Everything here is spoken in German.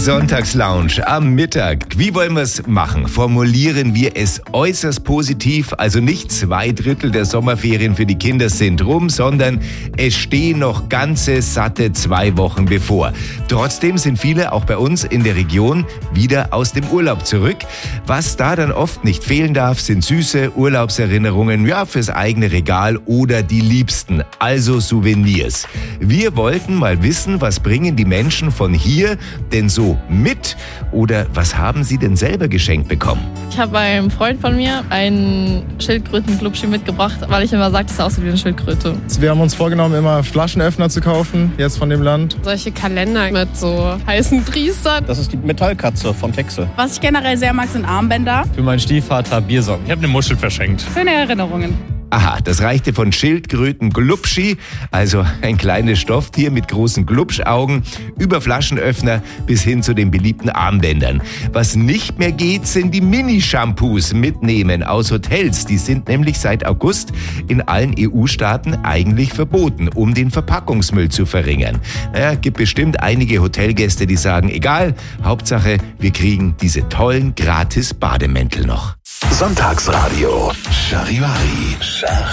Sonntagslounge am Mittag. Wie wollen wir es machen? Formulieren wir es äußerst positiv. Also nicht 2/3 der Sommerferien für die Kinder sind rum, sondern es stehen noch ganze satte 2 Wochen bevor. Trotzdem sind viele, auch bei uns in der Region, wieder aus dem Urlaub zurück. Was da dann oft nicht fehlen darf, sind süße Urlaubserinnerungen, ja, fürs eigene Regal oder die Liebsten, also Souvenirs. Wir wollten mal wissen, was bringen die Menschen von hier denn so mit oder was haben sie denn selber geschenkt bekommen? Ich habe einem Freund von mir einen Schildkröten-Glubschi mitgebracht, weil ich immer sage, das aussieht wie eine Schildkröte. Wir haben uns vorgenommen, immer Flaschenöffner zu kaufen, jetzt von dem Land. Solche Kalender mit so heißen Priestern. Das ist die Metallkatze von Texel. Was ich generell sehr mag, sind Armbänder. Für meinen Stiefvater Biersocken. Ich habe eine Muschel verschenkt. Schöne Erinnerungen. Aha, das reichte von Schildkröten-Glubschi, also ein kleines Stofftier mit großen Glubschaugen, über Flaschenöffner bis hin zu den beliebten Armbändern. Was nicht mehr geht, sind die Mini-Shampoos mitnehmen aus Hotels. Die sind nämlich seit August in allen EU-Staaten eigentlich verboten, um den Verpackungsmüll zu verringern. Naja, gibt bestimmt einige Hotelgäste, die sagen, egal, Hauptsache, wir kriegen diese tollen Gratis-Bademäntel noch. Sonntagsradio Charivari.